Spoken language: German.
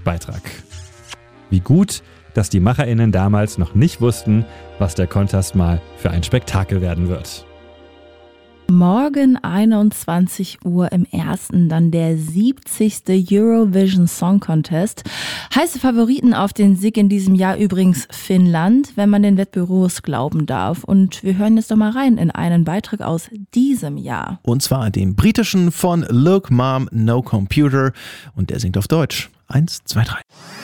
Beitrag. Wie gut, dass die MacherInnen damals noch nicht wussten, was der Contest mal für ein Spektakel werden wird. Morgen 21 Uhr im ersten dann der 70. Eurovision Song Contest. Heiße Favoriten auf den Sieg in diesem Jahr übrigens Finnland, wenn man den Wettbüros glauben darf. Und wir hören jetzt doch mal rein in einen Beitrag aus diesem Jahr. Und zwar dem britischen von Look Mom No Computer. Und der singt auf Deutsch. 1, 2, 3.